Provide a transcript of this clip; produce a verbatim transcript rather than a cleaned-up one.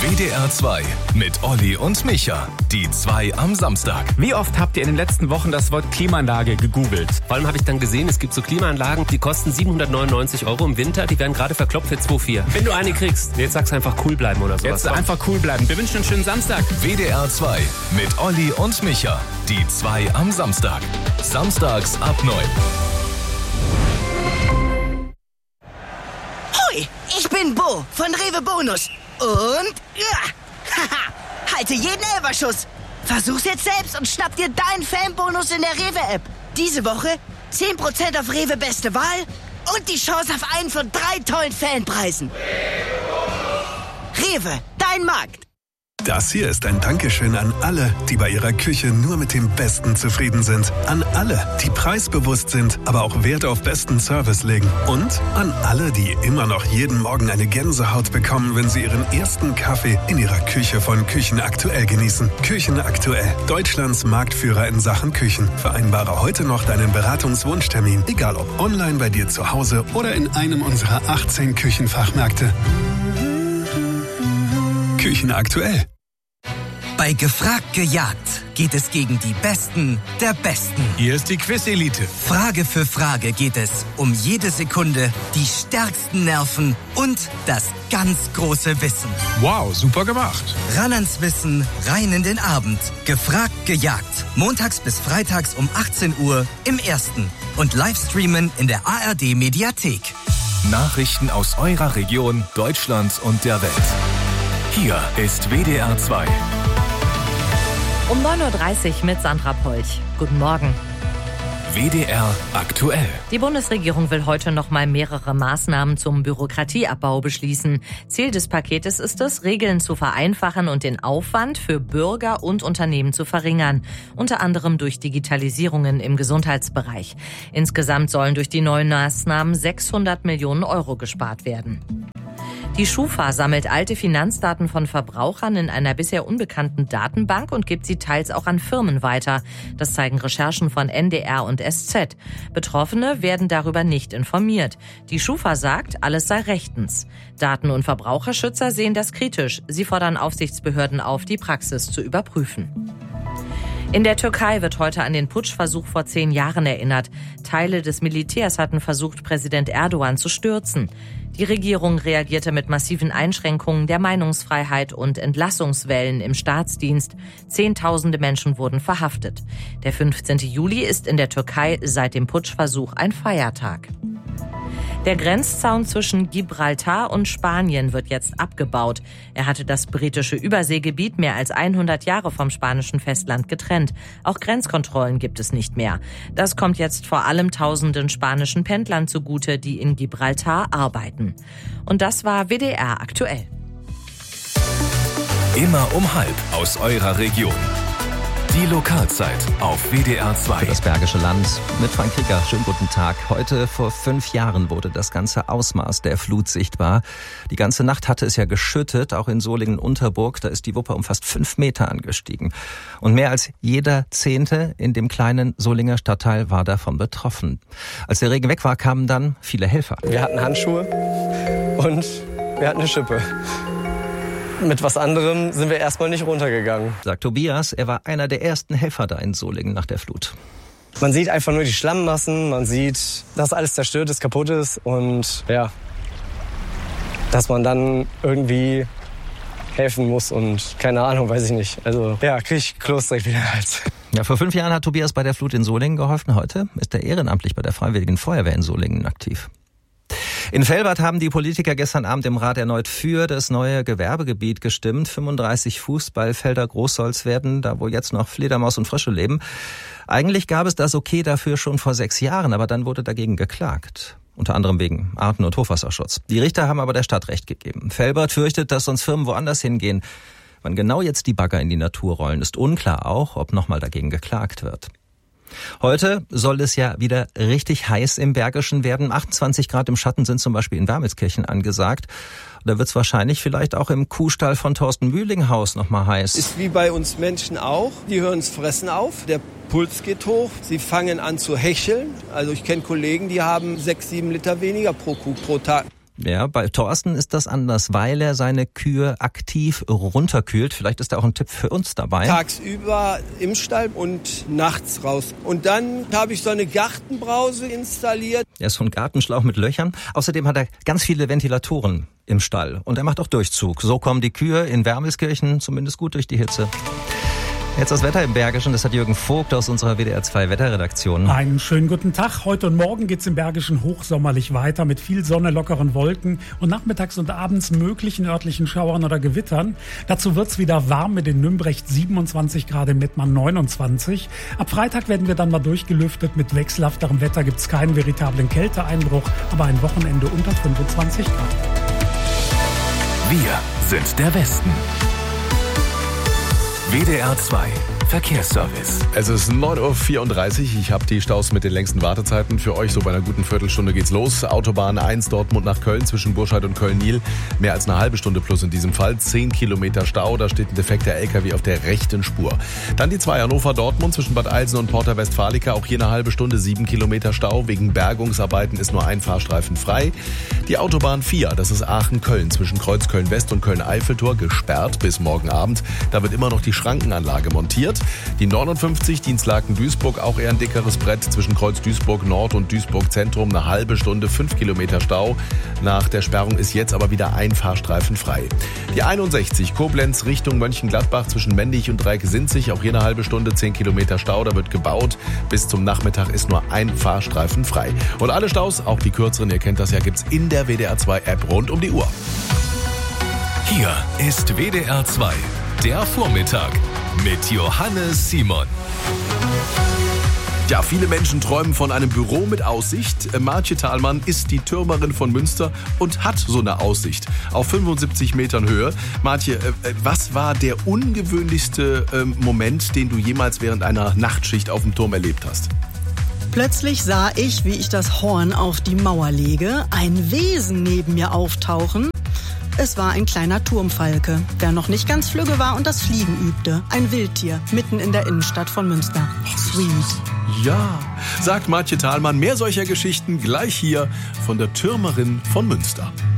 W D R zwei mit Olli und Micha. Die zwei am Samstag. Wie oft habt ihr in den letzten Wochen das Wort Klimaanlage gegoogelt? Vor allem habe ich dann gesehen, es gibt so Klimaanlagen, die kosten siebenhundertneunundneunzig Euro im Winter. Die werden gerade verkloppt für zwei Komma vier. Wenn du eine kriegst, jetzt sagst du einfach cool bleiben oder sowas. Jetzt einfach cool bleiben. Wir wünschen einen schönen Samstag. W D R zwei mit Olli und Micha. Die zwei am Samstag. Samstags ab neun. Hoi, ich bin Bo von Rewe Bonus. Und ja, haha, halte jeden Elferschuss. Versuch's jetzt selbst und schnapp dir deinen Fanbonus in der Rewe-App. Diese Woche zehn Prozent auf Rewe Beste Wahl und die Chance auf einen von drei tollen Fanpreisen. Rewe, dein Markt. Das hier ist ein Dankeschön an alle, die bei ihrer Küche nur mit dem Besten zufrieden sind. An alle, die preisbewusst sind, aber auch Wert auf besten Service legen. Und an alle, die immer noch jeden Morgen eine Gänsehaut bekommen, wenn sie ihren ersten Kaffee in ihrer Küche von Küchen Aktuell genießen. Küchen Aktuell, Deutschlands Marktführer in Sachen Küchen. Vereinbare heute noch deinen Beratungswunschtermin, egal ob online bei dir zu Hause oder in einem unserer achtzehn Küchenfachmärkte. Küchen Aktuell. Bei Gefragt gejagt geht es gegen die Besten der Besten. Hier ist die Quiz-Elite. Frage für Frage geht es um jede Sekunde, die stärksten Nerven und das ganz große Wissen. Wow, super gemacht. Ran ans Wissen, rein in den Abend. Gefragt gejagt. Montags bis freitags um achtzehn Uhr im Ersten. Und Livestreamen in der A R D-Mediathek. Nachrichten aus eurer Region, Deutschland und der Welt. Hier ist W D R zwei. Um neun Uhr dreißig mit Sandra Polch. Guten Morgen. W D R aktuell. Die Bundesregierung will heute noch mal mehrere Maßnahmen zum Bürokratieabbau beschließen. Ziel des Paketes ist es, Regeln zu vereinfachen und den Aufwand für Bürger und Unternehmen zu verringern. Unter anderem durch Digitalisierungen im Gesundheitsbereich. Insgesamt sollen durch die neuen Maßnahmen sechshundert Millionen Euro gespart werden. Die Schufa sammelt alte Finanzdaten von Verbrauchern in einer bisher unbekannten Datenbank und gibt sie teils auch an Firmen weiter. Das zeigen Recherchen von N D R und S Z. Betroffene werden darüber nicht informiert. Die Schufa sagt, alles sei rechtens. Daten- und Verbraucherschützer sehen das kritisch. Sie fordern Aufsichtsbehörden auf, die Praxis zu überprüfen. In der Türkei wird heute an den Putschversuch vor zehn Jahren erinnert. Teile des Militärs hatten versucht, Präsident Erdogan zu stürzen. Die Regierung reagierte mit massiven Einschränkungen der Meinungsfreiheit und Entlassungswellen im Staatsdienst. Zehntausende Menschen wurden verhaftet. Der fünfzehnten Juli ist in der Türkei seit dem Putschversuch ein Feiertag. Der Grenzzaun zwischen Gibraltar und Spanien wird jetzt abgebaut. Er hatte das britische Überseegebiet mehr als hundert Jahre vom spanischen Festland getrennt. Auch Grenzkontrollen gibt es nicht mehr. Das kommt jetzt vor allem tausenden spanischen Pendlern zugute, die in Gibraltar arbeiten. Und das war W D R aktuell. Immer um halb aus eurer Region. Die Lokalzeit auf W D R zwei. Für das Bergische Land mit Frank Krieger. Schönen guten Tag. Heute vor fünf Jahren wurde das ganze Ausmaß der Flut sichtbar. Die ganze Nacht hatte es ja geschüttet, auch in Solingen-Unterburg. Da ist die Wupper um fast fünf Meter angestiegen. Und mehr als jeder Zehnte in dem kleinen Solinger Stadtteil war davon betroffen. Als der Regen weg war, kamen dann viele Helfer. Wir hatten Handschuhe und wir hatten eine Schippe. Mit was anderem sind wir erstmal nicht runtergegangen. Sagt Tobias, er war einer der ersten Helfer da in Solingen nach der Flut. Man sieht einfach nur die Schlammmassen, man sieht, dass alles zerstört ist, kaputt ist und ja, dass man dann irgendwie helfen muss und keine Ahnung, weiß ich nicht. Also ja, krieg ich Kloß direkt wieder im Hals. Ja, vor fünf Jahren hat Tobias bei der Flut in Solingen geholfen. Heute ist er ehrenamtlich bei der Freiwilligen Feuerwehr in Solingen aktiv. In Velbert haben die Politiker gestern Abend im Rat erneut für das neue Gewerbegebiet gestimmt. fünfunddreißig Fußballfelder groß soll's werden, da wo jetzt noch Fledermaus und Frösche leben. Eigentlich gab es das Okay dafür schon vor sechs Jahren, aber dann wurde dagegen geklagt. Unter anderem wegen Arten- und Hochwasserschutz. Die Richter haben aber der Stadt Recht gegeben. Velbert fürchtet, dass sonst Firmen woanders hingehen. Wann genau jetzt die Bagger in die Natur rollen, ist unklar, auch ob nochmal dagegen geklagt wird. Heute soll es ja wieder richtig heiß im Bergischen werden. achtundzwanzig Grad im Schatten sind zum Beispiel in Wermelskirchen angesagt. Da wird es wahrscheinlich vielleicht auch im Kuhstall von Thorsten Mühlinghaus noch mal heiß. Ist wie bei uns Menschen auch. Die hören das Fressen auf. Der Puls geht hoch. Sie fangen an zu hecheln. Also ich kenne Kollegen, die haben sechs, sieben Liter weniger pro Kuh pro Tag. Ja, bei Thorsten ist das anders, weil er seine Kühe aktiv runterkühlt. Vielleicht ist da auch ein Tipp für uns dabei. Tagsüber im Stall und nachts raus. Und dann habe ich so eine Gartenbrause installiert. Er ist so ein Gartenschlauch mit Löchern. Außerdem hat er ganz viele Ventilatoren im Stall. Und er macht auch Durchzug. So kommen die Kühe in Wermelskirchen zumindest gut durch die Hitze. Jetzt das Wetter im Bergischen, das hat Jürgen Vogt aus unserer W D R zwei Wetterredaktion. Einen schönen guten Tag. Heute und morgen geht's im Bergischen hochsommerlich weiter mit viel Sonne, lockeren Wolken und nachmittags und abends möglichen örtlichen Schauern oder Gewittern. Dazu wird's wieder warm mit in Nümbrecht siebenundzwanzig Grad, im Mettmann neunundzwanzig. Ab Freitag werden wir dann mal durchgelüftet. Mit wechselhafterem Wetter gibt's keinen veritablen Kälteeinbruch, aber ein Wochenende unter fünfundzwanzig Grad. Wir sind der Westen. W D R zwei Verkehrsservice. Es ist neun Uhr vierunddreißig. Ich habe die Staus mit den längsten Wartezeiten. Für euch so bei einer guten Viertelstunde geht's los. Autobahn eins Dortmund nach Köln zwischen Burscheid und Köln-Niel. Mehr als eine halbe Stunde plus in diesem Fall. Zehn Kilometer Stau. Da steht ein defekter L K W auf der rechten Spur. Dann die zwei Hannover-Dortmund zwischen Bad Eilsen und Porta Westfalica. Auch hier eine halbe Stunde. Sieben Kilometer Stau. Wegen Bergungsarbeiten ist nur ein Fahrstreifen frei. Die Autobahn vier, das ist Aachen-Köln zwischen Kreuzköln-West und Köln-Eiffeltor. Gesperrt bis morgen Abend. Da wird immer noch die Schrankenanlage montiert. Die neunundfünfzig Dienstlaken-Duisburg, auch eher ein dickeres Brett zwischen Kreuz Duisburg Nord und Duisburg Zentrum. Eine halbe Stunde, fünf Kilometer Stau. Nach der Sperrung ist jetzt aber wieder ein Fahrstreifen frei. Die einundsechzig Koblenz Richtung Mönchengladbach zwischen Mendig und Dreieck-Sinzig. Auch hier eine halbe Stunde, zehn Kilometer Stau. Da wird gebaut. Bis zum Nachmittag ist nur ein Fahrstreifen frei. Und alle Staus, auch die kürzeren, ihr kennt das ja, gibt's in der W D R zwei App rund um die Uhr. Hier ist W D R zwei, der Vormittag mit Johannes Simon. Ja, viele Menschen träumen von einem Büro mit Aussicht. Martje Thalmann ist die Türmerin von Münster und hat so eine Aussicht auf fünfundsiebzig Metern Höhe. Martje, was war der ungewöhnlichste Moment, den du jemals während einer Nachtschicht auf dem Turm erlebt hast? Plötzlich sah ich, wie ich das Horn auf die Mauer lege, ein Wesen neben mir auftauchen. Es war ein kleiner Turmfalke, der noch nicht ganz flügge war und das Fliegen übte. Ein Wildtier, mitten in der Innenstadt von Münster. Sweet. Ja, sagt Martje Thalmann. Mehr solcher Geschichten gleich hier von der Türmerin von Münster.